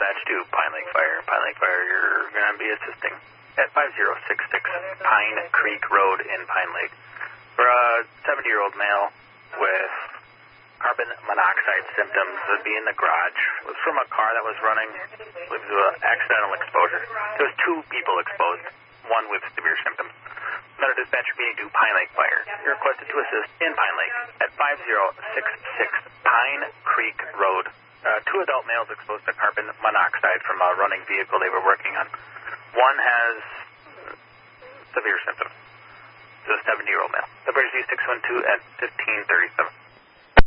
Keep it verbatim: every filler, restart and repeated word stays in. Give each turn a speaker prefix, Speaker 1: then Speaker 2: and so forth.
Speaker 1: dispatch to Pine Lake Fire. Pine Lake Fire, you're going to be assisting at five zero six six Pine Creek Road in Pine Lake for a seventy-year-old male with carbon monoxide symptoms. Would be in the garage. It was from a car that was running. It was an accidental exposure. There was two people exposed, one with severe symptoms. Another dispatcher being due Pine Lake Fire. You're requested to assist in Pine Lake at five zero six six Pine Creek Road. Uh, two adult males exposed to carbon monoxide from a running vehicle they were working on. One has severe symptoms. It's a seventy-year-old male. The bridge is six one two at fifteen thirty-seven.